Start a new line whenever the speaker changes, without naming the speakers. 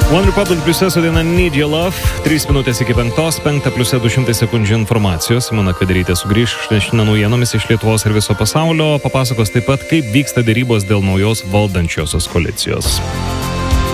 One Republic pliuse su daina Need Your Love, 3 minutės iki 5 pliuse 200 sekundžių informacijos. Simona Kadarytė sugrįš šiandien naujienomis iš Lietuvos ir viso pasaulio. Papasakos taip pat, kaip vyksta dėrybos dėl naujos valdančiosios koalicijos.